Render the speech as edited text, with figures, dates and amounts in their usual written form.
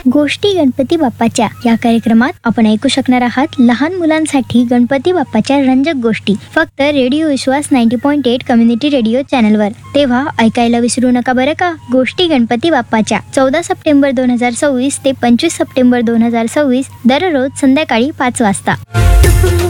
गोष्टी गणपती बाप्पाच्या या कार्यक्रमात आपण ऐकू शकणार आहात लहान मुलांसाठी गणपती बाप्पाच्या रंजक गोष्टी फक्त रेडिओ विश्वास 90.8 कम्युनिटी रेडिओ चॅनलवर. तेव्हा ऐकायला विसरू नका बरं का. गोष्टी गणपती बाप्पाच्या 14 सप्टेंबर 2026 ते 25 सप्टेंबर 2026 दररोज संध्याकाळी 5 वाजता.